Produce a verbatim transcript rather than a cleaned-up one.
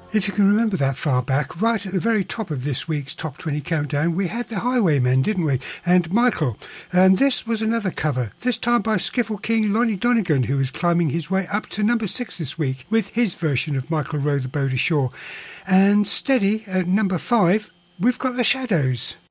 If you can remember that far back, right at the very top of this week's Top twenty Countdown, we had the Highwaymen, didn't we? And Michael. And this was another cover, this time by Skiffle King Lonnie Donegan, who was climbing his way up to number six this week with his version of Michael Row the Boat Ashore. And steady at number five, we've got the Shadows.